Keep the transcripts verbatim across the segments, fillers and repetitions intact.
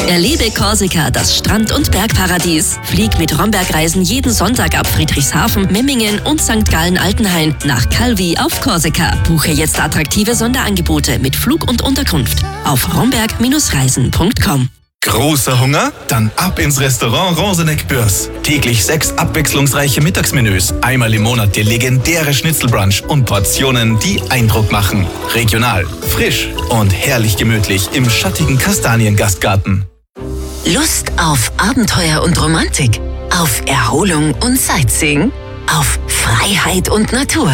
Erlebe Korsika, das Strand- und Bergparadies. Flieg mit Romberg-Reisen jeden Sonntag ab Friedrichshafen, Memmingen und Sankt Gallen-Altenhain nach Calvi auf Korsika. Buche jetzt attraktive Sonderangebote mit Flug und Unterkunft auf romberg Reisen punkt com. Großer Hunger? Dann ab ins Restaurant Roseneck-Bürs. Täglich sechs abwechslungsreiche Mittagsmenüs, einmal im Monat der legendäre Schnitzelbrunch und Portionen, die Eindruck machen. Regional, frisch und herrlich gemütlich im schattigen Kastaniengastgarten. Lust auf Abenteuer und Romantik? Auf Erholung und Sightseeing? Auf Freiheit und Natur?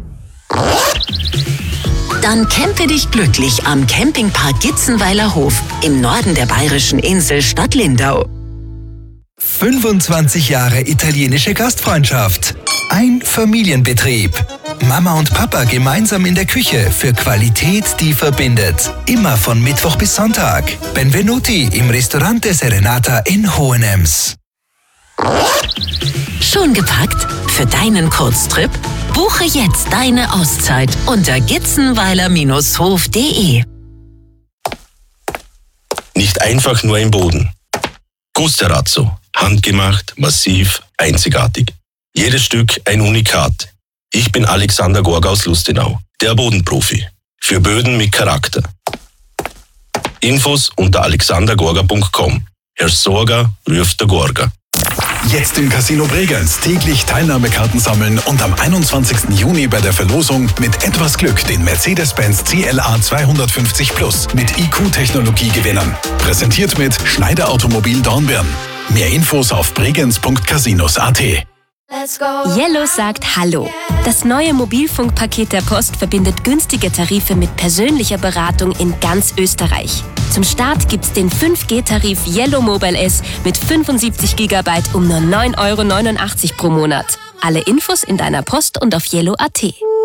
Dann campe dich glücklich am Campingpark Gitzenweiler Hof im Norden der bayerischen Insel Stadt Lindau. fünfundzwanzig Jahre italienische Gastfreundschaft. Ein Familienbetrieb. Mama und Papa gemeinsam in der Küche für Qualität, die verbindet. Immer von Mittwoch bis Sonntag. Benvenuti im Ristorante Serenata in Hohenems. Schon gepackt? Für deinen Kurztrip? Buche jetzt deine Auszeit unter gitzenweiler Bindestrich hof punkt de. Nicht einfach nur ein Boden. Gusterazzo. Handgemacht, massiv, einzigartig. Jedes Stück ein Unikat. Ich bin Alexander Gorga aus Lustenau, der Bodenprofi. Für Böden mit Charakter. Infos unter alexander gorga punkt com. Herr Sorger ruft der Gorga. Jetzt im Casino Bregenz täglich Teilnahmekarten sammeln und am einundzwanzigsten Juni bei der Verlosung mit etwas Glück den Mercedes-Benz C L A zweihundertfünfzig Plus mit I Q-Technologie gewinnen. Präsentiert mit Schneider Automobil Dornbirn. Mehr Infos auf bregenz punkt casinos punkt at. Yellow sagt Hallo. Das neue Mobilfunkpaket der Post verbindet günstige Tarife mit persönlicher Beratung in ganz Österreich. Zum Start gibt's den fünf G-Tarif Yellow Mobile S mit fünfundsiebzig Gigabyte um nur neun Euro neunundachtzig pro Monat. Alle Infos in deiner Post und auf yellow punkt at.